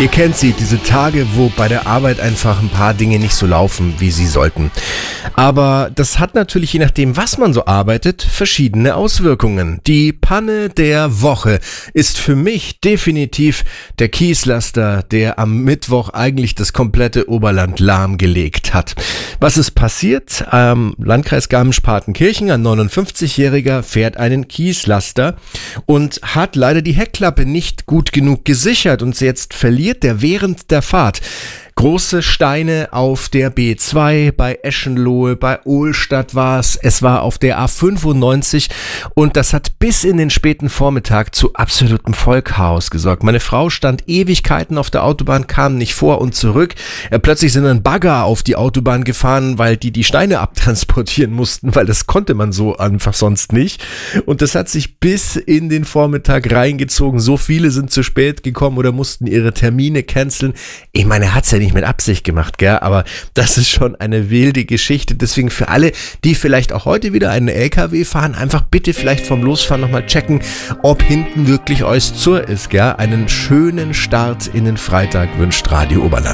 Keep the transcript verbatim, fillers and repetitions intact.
Ihr kennt sie, diese Tage, wo bei der Arbeit einfach ein paar Dinge nicht so laufen, wie sie sollten. Aber das hat natürlich, je nachdem, was man so arbeitet, verschiedene Auswirkungen. Die Panne der Woche ist für mich definitiv der Kieslaster, der am Mittwoch eigentlich das komplette Oberland lahmgelegt hat. Was ist passiert? Am Landkreis Garmisch-Partenkirchen, ein neunundfünfzigjähriger fährt einen Kieslaster und hat leider die Heckklappe nicht gut genug gesichert und jetzt verliert der während der Fahrt große Steine auf der B zwei, bei Eschenlohe, bei Ohlstadt war es, es war auf der A fünfundneunzig und das hat bis in den späten Vormittag zu absolutem Vollchaos gesorgt. Meine Frau stand Ewigkeiten auf der Autobahn, kam nicht vor und zurück. Äh, plötzlich sind ein Bagger auf die Autobahn gefahren, weil die die Steine abtransportieren mussten, weil das konnte man so einfach sonst nicht. Und das hat sich bis in den Vormittag reingezogen. So viele sind zu spät gekommen oder mussten ihre Termine canceln. Ich meine, er hat es ja nicht mit Absicht gemacht, gell? Aber das ist schon eine wilde Geschichte. Deswegen für alle, die vielleicht auch heute wieder einen L K W fahren, einfach bitte vielleicht vom Losfahren nochmal checken, ob hinten wirklich alles zu ist, gell? Einen schönen Start in den Freitag wünscht Radio Oberland.